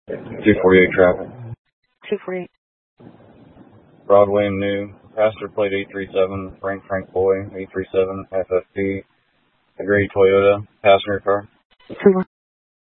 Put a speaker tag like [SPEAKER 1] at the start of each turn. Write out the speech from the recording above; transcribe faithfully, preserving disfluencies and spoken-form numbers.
[SPEAKER 1] two forty-eight traffic.
[SPEAKER 2] two forty-eight.
[SPEAKER 1] Broadway and New. Passenger plate eight three seven. Frank Frank Boy eight three seven F F P. A gray Toyota passenger car.
[SPEAKER 2] two one.